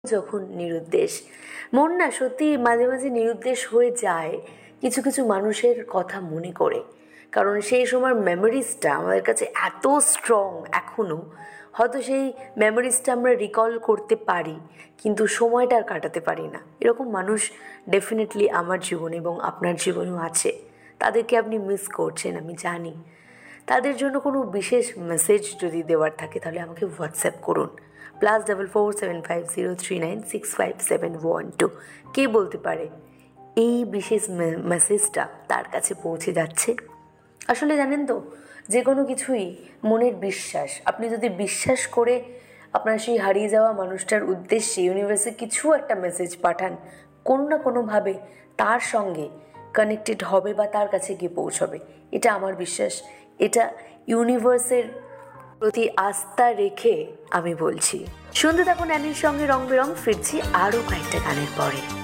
যখন নিরুদ্দেশ, মন না সত্যি মাঝে মাঝে নিরুদ্দেশ হয়ে যায় কিছু কিছু মানুষের কথা মনে করে। কারণ সেই সময় মেমোরিজটা আমাদের কাছে এত স্ট্রং এখনও, হয়তো সেই মেমোরিজটা আমরা রিকল করতে পারি কিন্তু সময়টা আর কাটাতে পারি না। এরকম মানুষ ডেফিনেটলি আমার জীবনে এবং আপনার জীবনেও আছে। তাদেরকে আপনি মিস করছেন আমি জানি। তাদের জন্য কোনো বিশেষ মেসেজ যদি দেওয়ার থাকে তাহলে আমাকে হোয়াটসঅ্যাপ করুন, +447503965712। কে বলতে পারে এই বিশেষ মেসেজটা তার কাছে পৌঁছে যাচ্ছে। আসলে জানেন তো, যে কোনো কিছুই মনের বিশ্বাস, আপনি যদি বিশ্বাস করে আপনার সেই হারিয়ে যাওয়া মানুষটার উদ্দেশ্যে ইউনিভার্সে কিছু একটা মেসেজ পাঠান, কোনো না কোনোভাবে তার সঙ্গে কানেক্টেড হবে বা তার কাছে গিয়ে পৌঁছবে। এটা আমার বিশ্বাস, এটা ইউনিভার্সের প্রতি আস্থা রেখে আমি বলছি। শুনতে থাকুন অ্যানির সঙ্গে রং বেরং। ফিরছি আরও কয়েকটা গানের পরে।